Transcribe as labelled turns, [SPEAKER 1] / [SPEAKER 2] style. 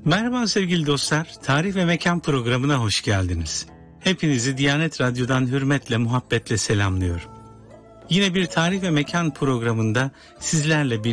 [SPEAKER 1] Merhaba sevgili dostlar, Tarih ve Mekan programına hoş geldiniz. Hepinizi Diyanet Radyo'dan hürmetle, muhabbetle selamlıyorum. Yine bir Tarih ve Mekan programında sizlerle